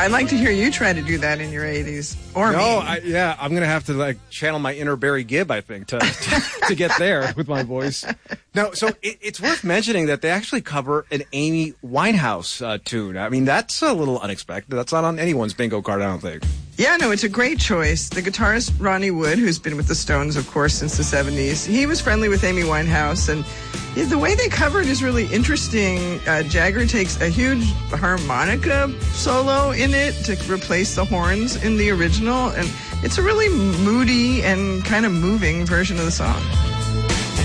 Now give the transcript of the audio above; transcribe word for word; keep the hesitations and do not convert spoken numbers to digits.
I'd like to hear you try to do that in your eighties. Or no, me. I, yeah, I'm going to have to like channel my inner Barry Gibb, I think, to, to, to get there with my voice. No, so it, it's worth mentioning that they actually cover an Amy Winehouse uh, tune. I mean, that's a little unexpected. That's not on anyone's bingo card, I don't think. Yeah, no, it's a great choice. The guitarist Ronnie Wood, who's been with the Stones, of course, since the seventies, he was friendly with Amy Winehouse, and the way they cover it is really interesting. Uh, Jagger takes a huge harmonica solo in it to replace the horns in the original, and it's a really moody and kind of moving version of the song.